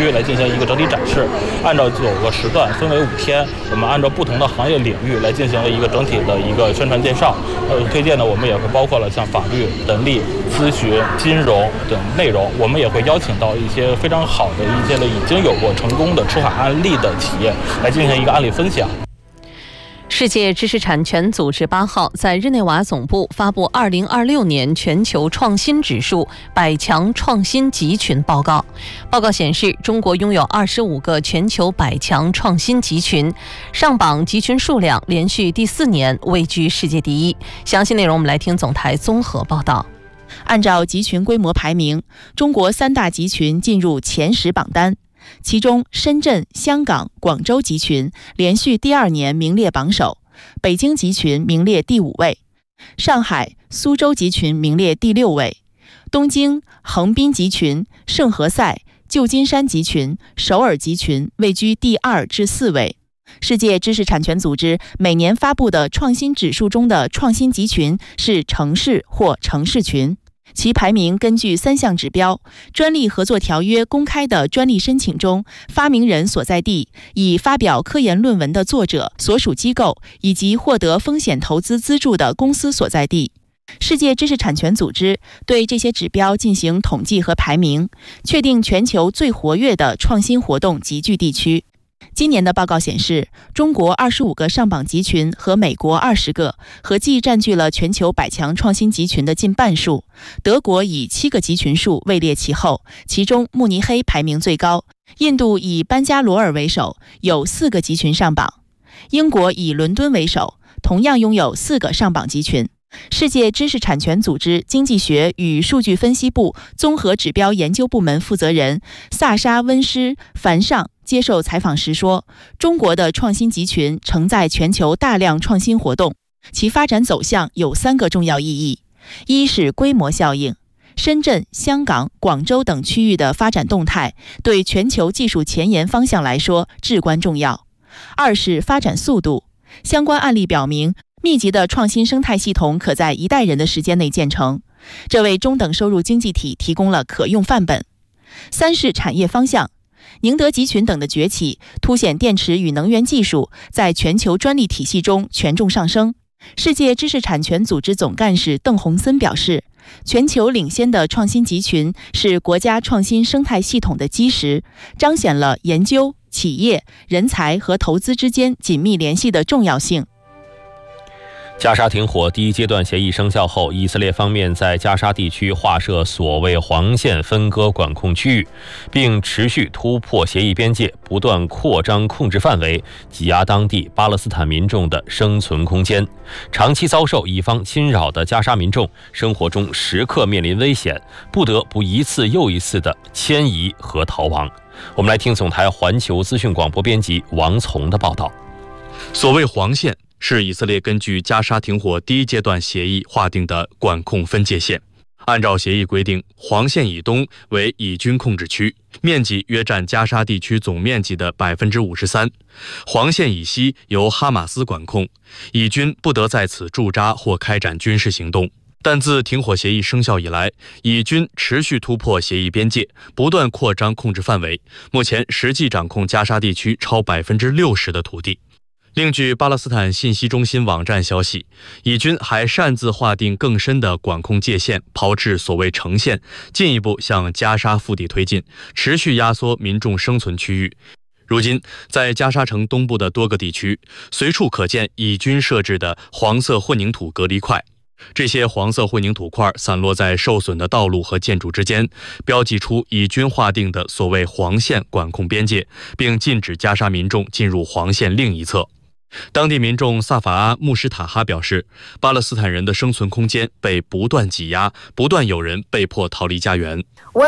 区来进行一个整体展示。按照9个时段，分为5天，我们按照不同的行业领域来进行一个整体的一个宣传介绍。推荐呢，我们也会包括了像法律、人力、咨询、金融等内容。我们也会邀请到一些非常好的一些已经有过成功的出海案例的企业来进行一个案例分享。 世界知识产权组织8号在日内瓦总部发布2026年全球创新指数100强创新集群报告。报告显示，中国拥有25个全球100强创新集群，上榜集群数量连续第4年位居世界第一。详细内容我们来听总台综合报道。 按照集群规模排名，中国3大集群进入前10榜单。其中，深圳、香港、广州集群连续第2年名列榜首，北京集群名列第5位，上海、苏州集群名列第6位，东京、横滨集群、圣何塞、旧金山集群、首尔集群位居第2至4位。世界知识产权组织每年发布的创新指数中的创新集群是城市或城市群。其排名根据3项指标：专利合作条约公开的专利申请中，发明人所在地、已发表科研论文的作者、所属机构以及获得风险投资资助的公司所在地。世界知识产权组织对这些指标进行统计和排名，确定全球最活跃的创新活动集聚地区。今年的报告显示，中国25个上榜集群和美国20个，合计占据了全球100强创新集群的近半数。德国以7个集群数位列其后，其中慕尼黑排名最高。印度以班加罗尔为首，有4个集群上榜。英国以伦敦为首，同样拥有4个上榜集群。世界知识产权组织经济学与数据分析部综合指标研究部门负责人萨沙温施凡上接受采访时说，中国的创新集群承载全球大量创新活动，其发展走向有3个重要意义：一是规模效应，深圳、香港、广州等区域的发展动态对全球技术前沿方向来说至关重要；二是发展速度，相关案例表明，密集的创新生态系统可在1代人的时间内建成，这为中等收入经济体提供了可用范本；三是产业方向，宁德集群等的崛起，凸显电池与能源技术在全球专利体系中权重上升。世界知识产权组织总干事邓洪森表示，全球领先的创新集群是国家创新生态系统的基石，彰显了研究、企业、人才和投资之间紧密联系的重要性。 加沙停火第1阶段协议生效后，以色列方面在加沙地区划设所谓黄线分割管控区域，并持续突破协议边界，不断扩张控制范围，挤压当地巴勒斯坦民众的生存空间。长期遭受以方侵扰的加沙民众，生活中时刻面临危险，不得不一次又一次的迁移和逃亡。我们来听总台环球资讯广播编辑王从的报道。 所谓黄线，是以色列根据加沙停火第1阶段协议划定的管控分界线。按照协议规定，黄线以东为以军控制区，面积约占加沙地区总面积的53%；黄线以西由哈马斯管控，以军不得在此驻扎或开展军事行动。但自停火协议生效以来，以军持续突破协议边界，不断扩张控制范围，目前实际掌控加沙地区超60%的土地。另据巴勒斯坦信息中心网站消息，以军还擅自划定更深的管控界限，抛掷所谓城线，进一步向加沙腹地推进，持续压缩民众生存区域。如今，在加沙城东部的多个地区，随处可见以军设置的黄色混凝土隔离块。这些黄色混凝土块散落在受损的道路和建筑之间，标记出以军划定的所谓黄线管控边界，并禁止加沙民众进入黄线另一侧。当地民众萨法阿·穆什塔哈表示，巴勒斯坦人的生存空间被不断挤压，不断有人被迫逃离家园。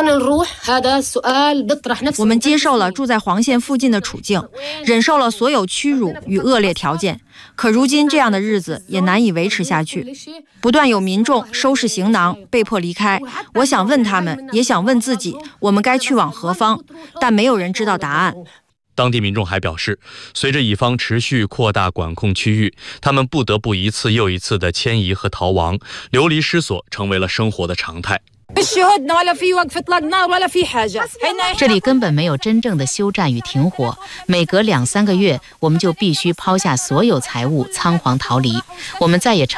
我们接受了住在黄线附近的处境，忍受了所有屈辱与恶劣条件，可如今这样的日子也难以维持下去。不断有民众收拾行囊被迫离开，我想问他们，也想问自己，我们该去往何方？但没有人知道答案。 当地民众还表示，随着以方持续扩大管控区域，他们不得不一次又一次的迁移和逃亡，流离失所成为了生活的常态。 这里根本没有真正的休战与停火，每隔2-3个月，我们就必须抛下所有财物，仓皇逃离。我们再也